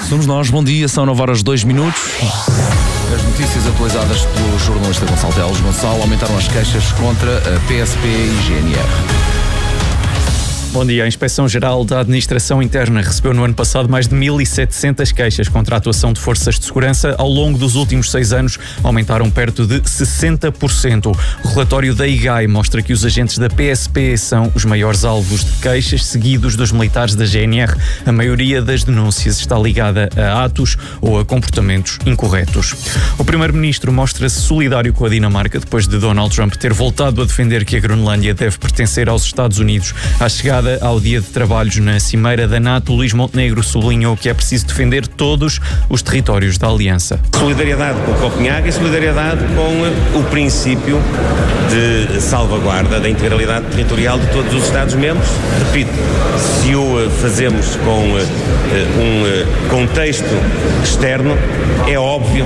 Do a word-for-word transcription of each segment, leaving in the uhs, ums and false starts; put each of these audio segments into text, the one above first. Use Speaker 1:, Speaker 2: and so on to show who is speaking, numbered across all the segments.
Speaker 1: Somos nós, bom dia, são nove horas dois minutos. As notícias atualizadas pelo jornalista Gonçalo Teles. Gonçalo, aumentaram as queixas contra a P S P e G N R.
Speaker 2: Bom dia. A Inspeção-Geral da Administração Interna recebeu no ano passado mais de mil e setecentas queixas contra a atuação de forças de segurança. Ao longo dos últimos seis anos, aumentaram perto de sessenta por cento. O relatório da I G A I mostra que os agentes da P S P são os maiores alvos de queixas, seguidos dos militares da G N R. A maioria das denúncias está ligada a atos ou a comportamentos incorretos. O primeiro-ministro mostra-se solidário com a Dinamarca, depois de Donald Trump ter voltado a defender que a Groenlândia deve pertencer aos Estados Unidos. À chegada ao dia de trabalhos na Cimeira da NATO, Luís Montenegro sublinhou que é preciso defender todos os territórios da Aliança.
Speaker 3: Solidariedade com Copenhague e solidariedade com o princípio de salvaguarda da integralidade territorial de todos os Estados-membros. Repito, se o fazemos com um contexto externo, é óbvio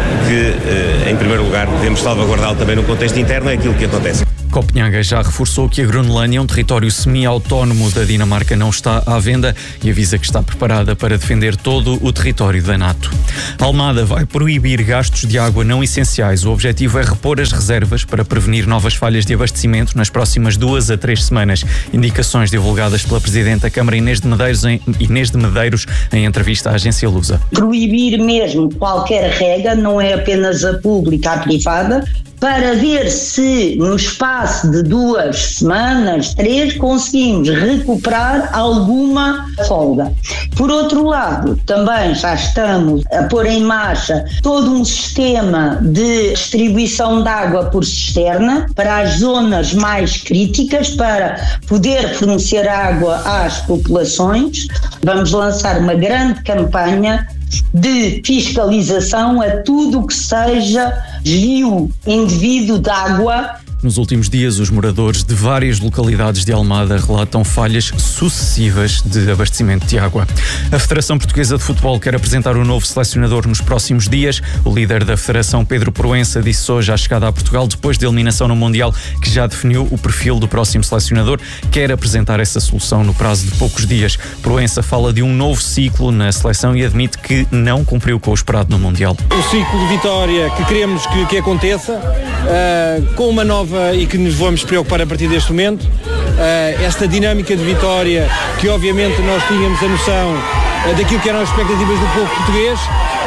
Speaker 3: que, em primeiro lugar, devemos salvaguardá-lo também no contexto interno, é aquilo que acontece.
Speaker 2: Copenhague já reforçou que a Groenlândia, um território semi-autónomo da Dinamarca, não está à venda e avisa que está preparada para defender todo o território da NATO. Almada vai proibir gastos de água não essenciais. O objetivo é repor as reservas para prevenir novas falhas de abastecimento nas próximas duas a três semanas. Indicações divulgadas pela Presidente da Câmara, Inês de Medeiros, em, Inês de Medeiros, em entrevista à agência Lusa.
Speaker 4: Proibir mesmo qualquer rega, não é apenas a pública, a privada, para ver se no espaço de duas semanas, três, conseguimos recuperar alguma folga. Por outro lado, também já estamos a pôr em marcha todo um sistema de distribuição de água por cisterna para as zonas mais críticas, para poder fornecer água às populações. Vamos lançar uma grande campanha de fiscalização a tudo o que seja desvio indevido de água.
Speaker 2: Nos últimos dias, os moradores de várias localidades de Almada relatam falhas sucessivas de abastecimento de água. A Federação Portuguesa de Futebol quer apresentar um novo selecionador nos próximos dias. O líder da Federação, Pedro Proença, disse hoje à chegada a Portugal, depois da eliminação no Mundial, que já definiu o perfil do próximo selecionador. Quer apresentar essa solução no prazo de poucos dias. Proença fala de um novo ciclo na seleção e admite que não cumpriu com o esperado no Mundial.
Speaker 5: O ciclo de vitória que queremos que, que aconteça, uh, com uma nova e que nos vamos preocupar a partir deste momento, uh, esta dinâmica de vitória que obviamente nós tínhamos a noção uh, daquilo que eram as expectativas do povo português.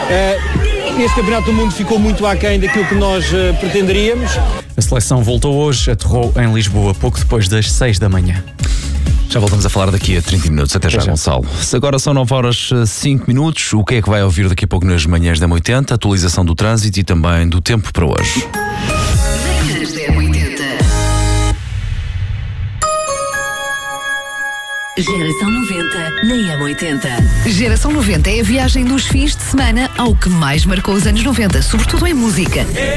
Speaker 5: Uh, este Campeonato do Mundo ficou muito aquém daquilo que nós uh, pretenderíamos.
Speaker 2: A seleção voltou hoje, aterrou em Lisboa pouco depois das seis da manhã.
Speaker 1: Já voltamos a falar daqui a trinta minutos. Até já, já. Gonçalo. Se agora são nove horas cinco minutos, o que é que vai ouvir daqui a pouco nas manhãs da M oitenta? Atualização do trânsito e também do tempo para hoje.
Speaker 6: Geração noventa na M oitenta. Geração noventa é a viagem dos fins de semana ao que mais marcou os anos noventa, sobretudo em música.